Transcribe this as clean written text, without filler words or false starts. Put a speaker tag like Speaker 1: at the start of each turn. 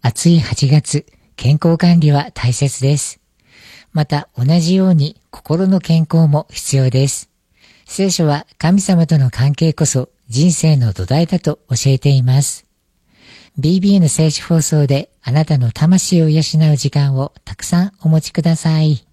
Speaker 1: 暑い8月、健康管理は大切です。また同じように心の健康も必要です。聖書は神様との関係こそ人生の土台だと教えています。BBN 聖書放送であなたの魂を養う時間をたくさんお持ちください。